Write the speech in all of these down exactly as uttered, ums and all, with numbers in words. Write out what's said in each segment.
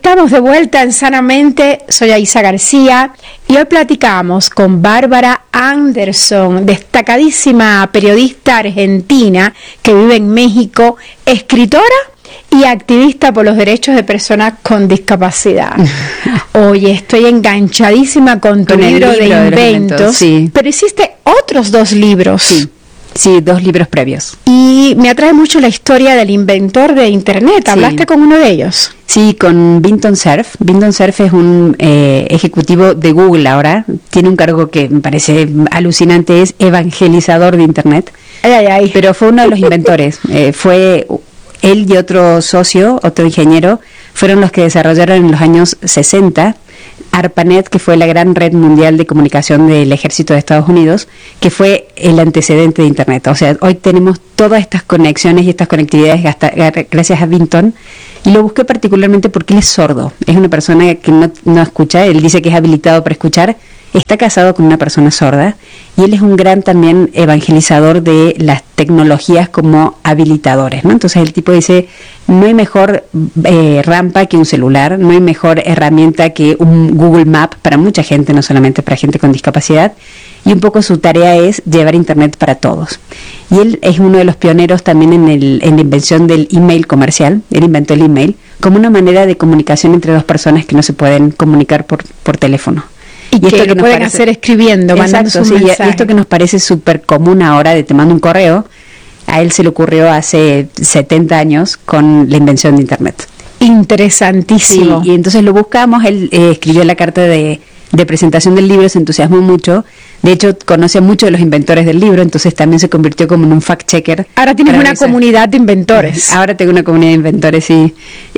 Estamos de vuelta en Sanamente, soy Aisa García y hoy platicamos con Bárbara Anderson, destacadísima periodista argentina que vive en México, escritora y activista por los derechos de personas con discapacidad. Oye, estoy enganchadísima con tu con libro, libro de, de inventos, inventos, sí. Pero hiciste otros dos libros. Sí. Sí, dos libros previos. Y me atrae mucho la historia del inventor de Internet. ¿Hablaste sí. con uno de ellos? Sí, con Vinton Cerf. Vinton Cerf es un eh, ejecutivo de Google ahora. Tiene un cargo que me parece alucinante, es evangelizador de Internet. Ay, ay, ay. Pero fue uno de los inventores. eh, fue él y otro socio, otro ingeniero, fueron los que desarrollaron en los años sesenta ARPANET, que fue la gran red mundial de comunicación del ejército de Estados Unidos, que fue el antecedente de Internet. O sea, hoy tenemos todas estas conexiones y estas conectividades hasta, gracias a Vinton, y lo busqué particularmente porque él es sordo, es una persona que no, no escucha, él dice que es habilitado para escuchar, está casado con una persona sorda, y él es un gran también evangelizador de las tecnologías como habilitadores, ¿no? Entonces el tipo dice, no hay mejor eh, rampa que un celular, no hay mejor herramienta que un Google Map para mucha gente, no solamente para gente con discapacidad, y un poco su tarea es llevar Internet para todos. Y él es uno de los pioneros también en, el, en la invención del email comercial, él inventó el email como una manera de comunicación entre dos personas que no se pueden comunicar por, por teléfono. Y, y que esto que lo pueden parece, hacer escribiendo, mandando exacto, un sí, mensaje. Y esto que nos parece súper común ahora de te mando un correo, a él se le ocurrió hace setenta años con la invención de Internet. Interesantísimo. Sí, y entonces lo buscamos, él eh, escribió la carta de, de presentación del libro, se entusiasmó mucho, de hecho conoce a muchos de los inventores del libro, entonces también se convirtió como en un fact-checker. Ahora tienes una revisar. comunidad de inventores. Ahora tengo una comunidad de inventores, sí.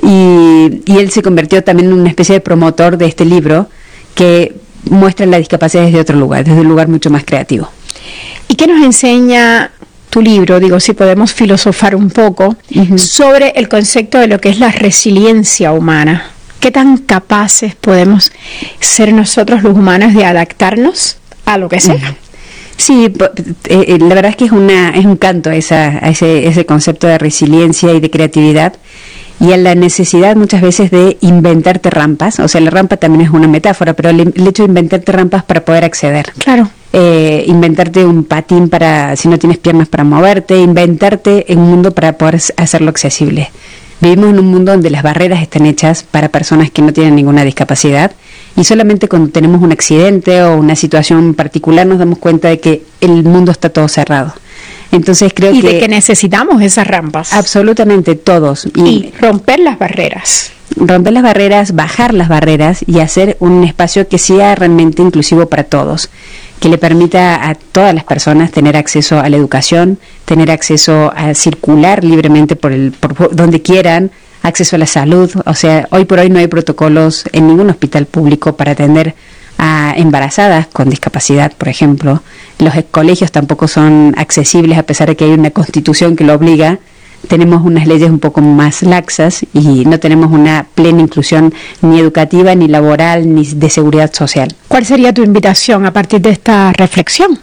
Y, y él se convirtió también en una especie de promotor de este libro que muestra la discapacidad desde otro lugar, desde un lugar mucho más creativo. ¿Y qué nos enseña tu libro? Digo, si podemos filosofar un poco uh-huh. sobre el concepto de lo que es la resiliencia humana. ¿Qué tan capaces podemos ser nosotros los humanos de adaptarnos a lo que sea? Uh-huh. Sí, eh, la verdad es que es una es un canto esa, a ese, ese concepto de resiliencia y de creatividad, y a la necesidad muchas veces de inventarte rampas. O sea, la rampa también es una metáfora, pero el, el hecho de inventarte rampas para poder acceder. Claro. Eh, inventarte un patín para si no tienes piernas para moverte, inventarte un mundo para poder hacerlo accesible. Vivimos en un mundo donde las barreras están hechas para personas que no tienen ninguna discapacidad, y solamente cuando tenemos un accidente o una situación particular nos damos cuenta de que el mundo está todo cerrado. Entonces creo y que... de que necesitamos esas rampas. Absolutamente, todos. Y, y romper las barreras. Romper las barreras, bajar las barreras y hacer un espacio que sea realmente inclusivo para todos, que le permita a todas las personas tener acceso a la educación, tener acceso a circular libremente por el por donde quieran, acceso a la salud. O sea, hoy por hoy no hay protocolos en ningún hospital público para atender a embarazadas con discapacidad, por ejemplo. Los colegios tampoco son accesibles, a pesar de que hay una constitución que lo obliga. Tenemos unas leyes un poco más laxas y no tenemos una plena inclusión ni educativa, ni laboral, ni de seguridad social. ¿Cuál sería tu invitación a partir de esta reflexión?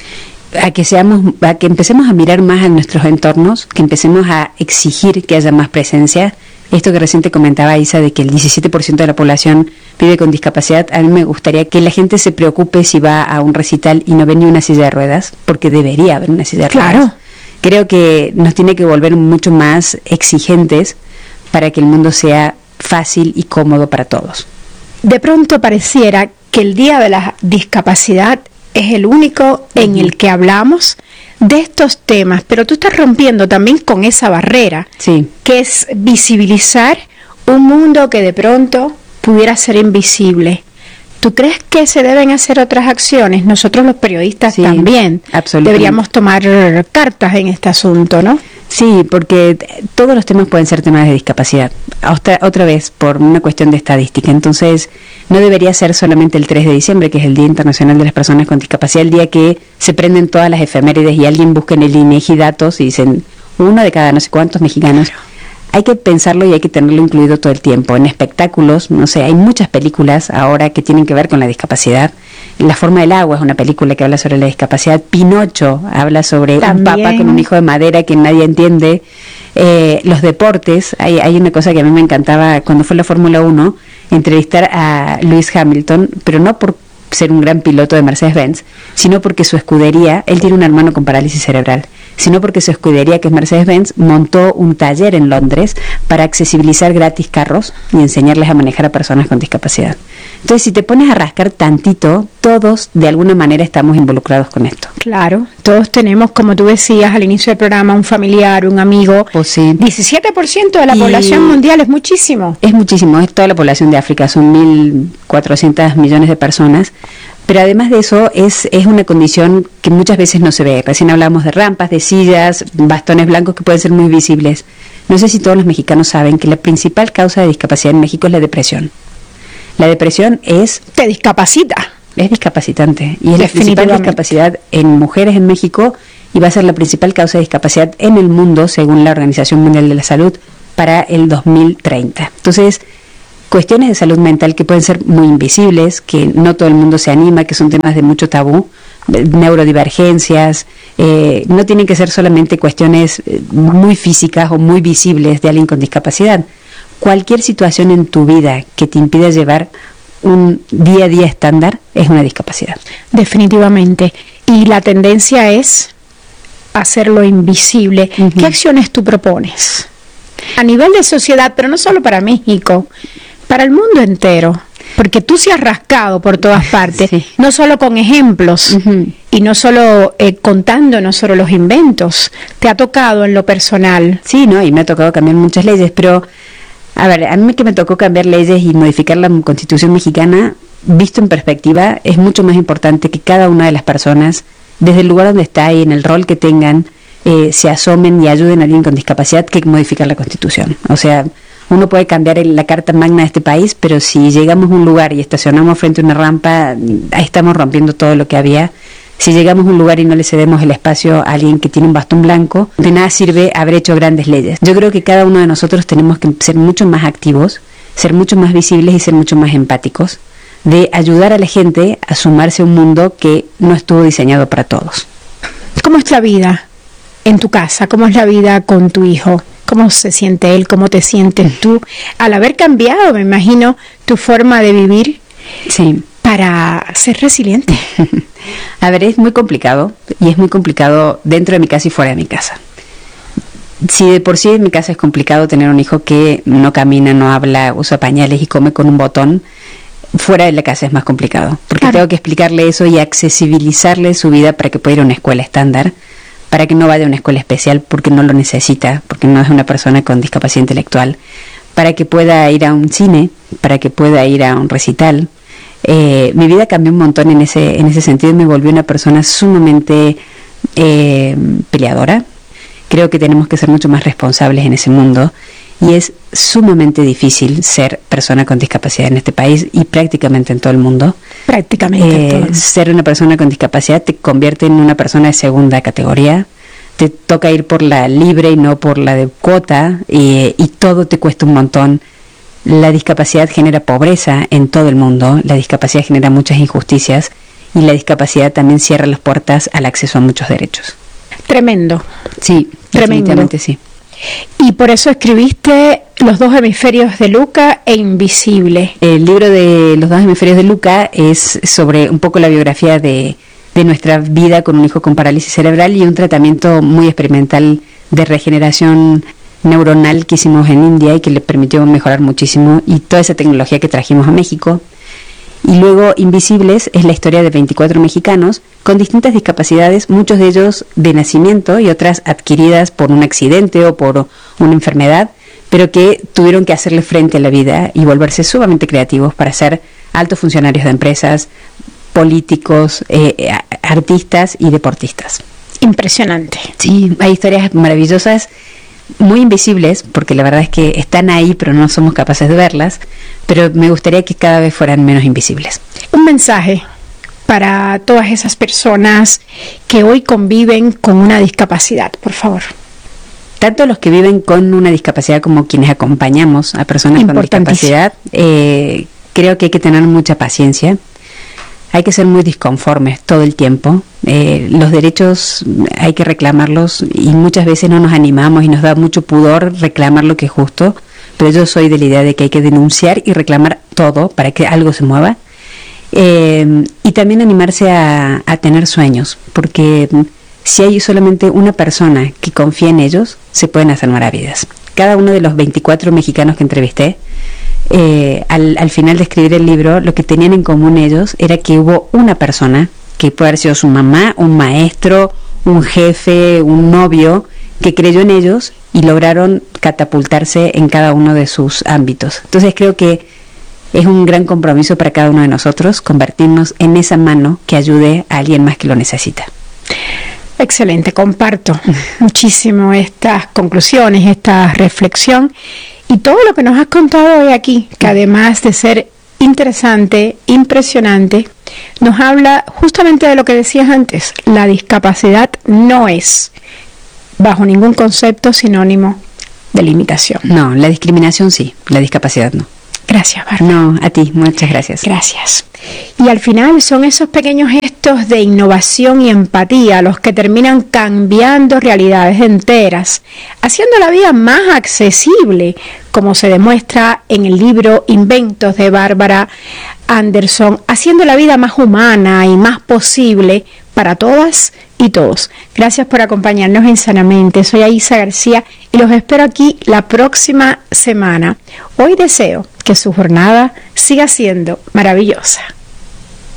A que seamos, a que empecemos a mirar más a nuestros entornos, que empecemos a exigir que haya más presencia. Esto que recién te comentaba, Isa, de que el diecisiete por ciento de la población vive con discapacidad, a mí me gustaría que la gente se preocupe si va a un recital y no ve ni una silla de ruedas, porque debería haber una silla de ruedas. Claro. Creo que nos tiene que volver mucho más exigentes para que el mundo sea fácil y cómodo para todos. De pronto pareciera que el Día de la Discapacidad es el único uh-huh. en el que hablamos de estos temas, pero tú estás rompiendo también con esa barrera, sí. que es visibilizar un mundo que de pronto pudiera ser invisible. ¿Tú crees que se deben hacer otras acciones? Nosotros los periodistas sí, también deberíamos tomar cartas en este asunto, ¿no? Sí, porque todos los temas pueden ser temas de discapacidad, otra, otra vez por una cuestión de estadística. Entonces no debería ser solamente el tres de diciembre, que es el Día Internacional de las Personas con Discapacidad, el día que se prenden todas las efemérides y alguien busca en el INEGI datos y dicen uno de cada no sé cuántos mexicanos. Hay que pensarlo y hay que tenerlo incluido todo el tiempo. En espectáculos, no sé, hay muchas películas ahora que tienen que ver con la discapacidad. La forma del agua es una película que habla sobre la discapacidad. Pinocho habla sobre También. un papá con un hijo de madera que nadie entiende. Eh, los deportes, hay, hay una cosa que a mí me encantaba cuando fue la Fórmula uno, entrevistar a Lewis Hamilton, pero no por ser un gran piloto de Mercedes-Benz, sino porque su escudería, él tiene un hermano con parálisis cerebral, sino porque su escudería, que es Mercedes-Benz, montó un taller en Londres para accesibilizar gratis carros y enseñarles a manejar a personas con discapacidad. Entonces, si te pones a rascar tantito, todos de alguna manera estamos involucrados con esto. Claro, todos tenemos, como tú decías al inicio del programa, un familiar, un amigo. Pues sí. diecisiete por ciento de la Y población mundial es muchísimo. Es muchísimo, es toda la población de África, son mil cuatrocientos millones de personas. Pero además de eso, es, es una condición que muchas veces no se ve. Recién hablamos de rampas, de sillas, bastones blancos que pueden ser muy visibles. No sé si todos los mexicanos saben que la principal causa de discapacidad en México es la depresión. La depresión es... Te discapacita. Es discapacitante. Y es la principal discapacidad en mujeres en México y va a ser la principal causa de discapacidad en el mundo, según la Organización Mundial de la Salud, para el dos mil treinta. Entonces, cuestiones de salud mental que pueden ser muy invisibles, que no todo el mundo se anima, que son temas de mucho tabú, neurodivergencias, eh, no tienen que ser solamente cuestiones muy físicas o muy visibles de alguien con discapacidad. Cualquier situación en tu vida que te impida llevar un día a día estándar es una discapacidad. Definitivamente. Y la tendencia es hacerlo invisible. Uh-huh. ¿Qué acciones tú propones? A nivel de sociedad, pero no solo para México, para el mundo entero. Porque tú se has rascado por todas partes, sí. No solo con ejemplos, uh-huh. y no solo eh, contándonos sobre los inventos. Te ha tocado en lo personal. Sí, no, y me ha tocado cambiar muchas leyes, pero... A ver, a mí que me tocó cambiar leyes y modificar la Constitución mexicana, visto en perspectiva, es mucho más importante que cada una de las personas, desde el lugar donde está y en el rol que tengan, eh, se asomen y ayuden a alguien con discapacidad que modificar la Constitución. O sea, uno puede cambiar el, la Carta Magna de este país, pero si llegamos a un lugar y estacionamos frente a una rampa, ahí estamos rompiendo todo lo que había. Si llegamos a un lugar y no le cedemos el espacio a alguien que tiene un bastón blanco, de nada sirve haber hecho grandes leyes. Yo creo que cada uno de nosotros tenemos que ser mucho más activos, ser mucho más visibles y ser mucho más empáticos, de ayudar a la gente a sumarse a un mundo que no estuvo diseñado para todos. ¿Cómo es la vida en tu casa? ¿Cómo es la vida con tu hijo? ¿Cómo se siente él? ¿Cómo te sientes tú? Al haber cambiado, me imagino, tu forma de vivir. Sí. Para ser resiliente. A ver, es muy complicado, y es muy complicado dentro de mi casa y fuera de mi casa. Si de por sí en mi casa es complicado tener un hijo que no camina, no habla, usa pañales y come con un botón, fuera de la casa es más complicado, porque claro. Tengo que explicarle eso y accesibilizarle su vida para que pueda ir a una escuela estándar, para que no vaya a una escuela especial porque no lo necesita, porque no es una persona con discapacidad intelectual, para que pueda ir a un cine, para que pueda ir a un recital. Eh, mi vida cambió un montón en ese en ese sentido y me volví una persona sumamente eh, peleadora. Creo que tenemos que ser mucho más responsables en ese mundo y es sumamente difícil ser persona con discapacidad en este país y prácticamente en todo el mundo. Prácticamente eh, en todo el mundo. Ser una persona con discapacidad te convierte en una persona de segunda categoría. Te toca ir por la libre y no por la de cuota y, y todo te cuesta un montón. La discapacidad genera pobreza en todo el mundo, la discapacidad genera muchas injusticias y la discapacidad también cierra las puertas al acceso a muchos derechos. Tremendo. Sí, Tremendo. Definitivamente sí. Y por eso escribiste Los dos hemisferios de Luca e Invisible. El libro de Los dos hemisferios de Luca es sobre un poco la biografía de, de nuestra vida con un hijo con parálisis cerebral y un tratamiento muy experimental de regeneración neuronal que hicimos en India y que le permitió mejorar muchísimo, y toda esa tecnología que trajimos a México. Y luego Invisibles es la historia de veinticuatro mexicanos con distintas discapacidades, muchos de ellos de nacimiento y otras adquiridas por un accidente o por una enfermedad, pero que tuvieron que hacerle frente a la vida y volverse sumamente creativos para ser altos funcionarios de empresas, políticos, eh, artistas y deportistas. Impresionante. Sí, hay historias maravillosas, muy invisibles, porque la verdad es que están ahí, pero no somos capaces de verlas, pero me gustaría que cada vez fueran menos invisibles. Un mensaje para todas esas personas que hoy conviven con una discapacidad, por favor. Tanto los que viven con una discapacidad como quienes acompañamos a personas con discapacidad, eh, creo que hay que tener mucha paciencia. hay que ser muy disconformes todo el tiempo. Eh, los derechos hay que reclamarlos y muchas veces no nos animamos y nos da mucho pudor reclamar lo que es justo, pero yo soy de la idea de que hay que denunciar y reclamar todo para que algo se mueva. Eh, y también animarse a, a tener sueños, porque si hay solamente una persona que confía en ellos, se pueden hacer maravillas. Cada uno de los veinticuatro mexicanos que entrevisté, eh, al, al final de escribir el libro, lo que tenían en común ellos era que hubo una persona, que puede haber sido su mamá, un maestro, un jefe, un novio, que creyó en ellos y lograron catapultarse en cada uno de sus ámbitos. Entonces creo que es un gran compromiso para cada uno de nosotros convertirnos en esa mano que ayude a alguien más que lo necesita. Excelente, comparto muchísimo estas conclusiones, esta reflexión y todo lo que nos has contado hoy aquí, que además de ser interesante, impresionante, nos habla justamente de lo que decías antes. La discapacidad no es, bajo ningún concepto, sinónimo de limitación. No, la discriminación sí, la discapacidad no. Gracias, Bárbara. No, a ti, muchas gracias. Gracias. Y al final son esos pequeños gestos de innovación y empatía los que terminan cambiando realidades enteras, haciendo la vida más accesible, como se demuestra en el libro Inventos de Bárbara Anderson, haciendo la vida más humana y más posible para todas y todos. Gracias por acompañarnos en Sanamente. Soy Aisa García y los espero aquí la próxima semana. Hoy deseo que su jornada siga siendo maravillosa.